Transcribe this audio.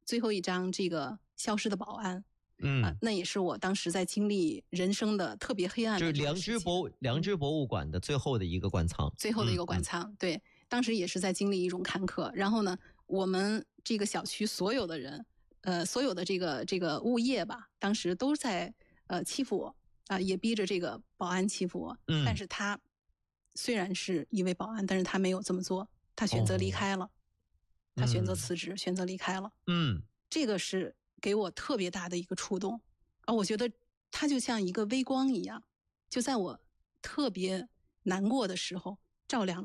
最后一章这个消失的保安。 那也是我当时在经历人生的特别黑暗的就是良知博物馆的最后的一个馆藏， 最后的一个馆藏。对，当时也是在经历一种坎坷。然后呢，我们这个小区所有的人，所有的这个物业吧，当时都在欺负我也逼着这个保安欺负我。但是他虽然是一位保安，但是他没有这么做，他选择离开了，他选择辞职，选择离开了。这个是给我特别大的一个触动我觉得它就像一个微光一样，就在我特别难过的时候照亮了